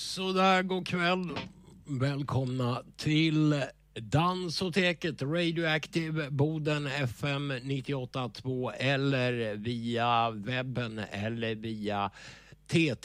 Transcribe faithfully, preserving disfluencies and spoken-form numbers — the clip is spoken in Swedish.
Så där, god kväll. Välkomna till Dansoteket, Radioactive, Boden F M nittioåtta komma två eller via webben eller via T